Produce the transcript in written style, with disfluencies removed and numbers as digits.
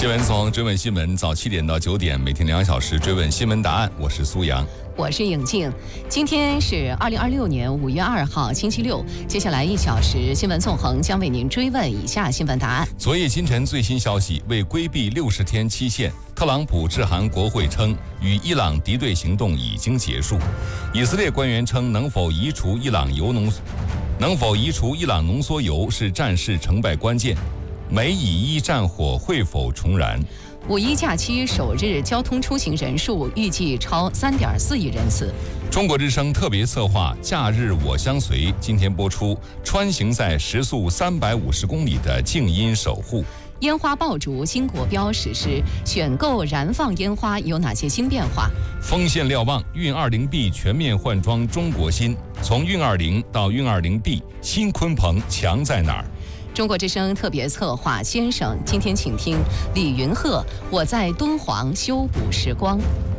新闻从追问新闻，早7点到9点，每天2小时追问新闻答案。我是苏阳， 我是颖静。今天是2026年5月2号，星期六。接下来1小时，新闻纵横将为您追问以下新闻答案。 昨夜今晨最新消息，为规避60天期限，特朗普致函国会称，与伊朗敌对行动已经结束。以色列官员称，能否移除伊朗浓缩铀是战事成败关键。美以伊战火会否重燃 ？5一假期首日交通出行人数预计超3.4亿人次。 中国之声特别策划《假日我相随》，今天播出穿行在时速350公里的静音守护。 烟花爆竹新国标实施，选购燃放烟花有哪些新变化？ 丰县瞭望运 20B 全面换装中国新，从运20到运20B，新鲲鹏强在哪儿？ 中国之声特别策划先生，今天请听李云鹤，我在敦煌修补时光。